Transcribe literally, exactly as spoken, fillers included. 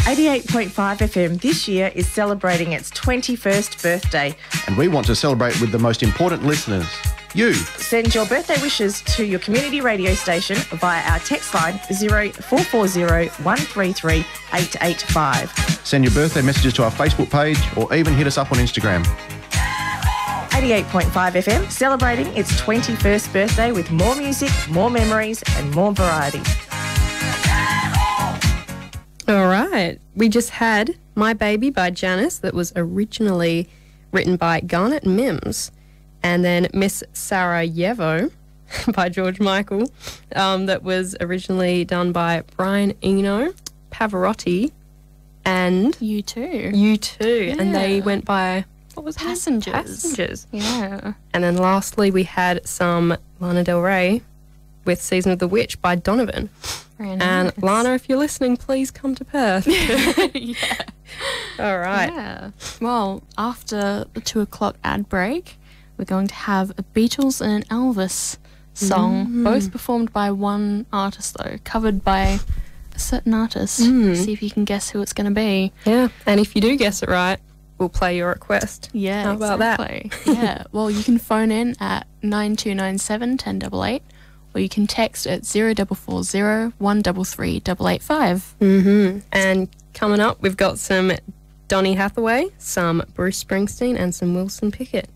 eighty-eight point five F M this year is celebrating its twenty-first birthday. And we want to celebrate with the most important listeners, you. Send your birthday wishes to your community radio station via our text line zero four four zero one three three eight eight five. Send your birthday messages to our Facebook page or even hit us up on Instagram. eighty-eight point five F M, celebrating its twenty-first birthday with more music, more memories and more variety. All right. We just had My Baby by Janice that was originally written by Garnet Mims, and then Miss Sarajevo by George Michael um, that was originally done by Brian Eno, Pavarotti and You Too. You Too. Yeah. And they went by... What was Passengers. It? Passengers. Yeah. And then lastly, we had some Lana Del Rey with Season of the Witch by Donovan. Very nice. And Lana, if you're listening, please come to Perth. Yeah. All right. Yeah. Well, after the two o'clock ad break, we're going to have a Beatles and an Elvis song, Mm. both performed by one artist, though, covered by a certain artist. Mm. See if you can guess who it's going to be. Yeah. And if you do guess it right, we'll play your request. Yeah, How about exactly. yeah. Well, you can phone in at nine two nine seven, one zero eight eight, or you can text at zero four four zero, one three three, eight eight five. that? Mm-hmm. And coming up, we've got some Donny Hathaway, some Bruce Springsteen, and some Wilson Pickett.